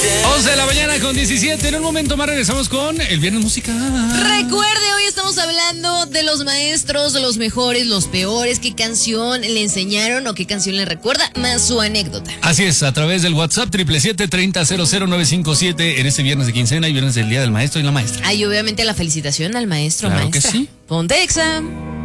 11 de la mañana con 17. En un momento más regresamos con el Viernes Musical. Recuerde, hoy estamos hablando de los maestros, de los mejores, los peores. ¿Qué canción le enseñaron o qué canción le recuerda? Más su anécdota. Así es, a través del WhatsApp 777-30-00957 en este viernes de quincena y viernes del Día del Maestro y la Maestra. Ay, obviamente la felicitación al maestro, Claro maestra. que sí. Ponte Exa.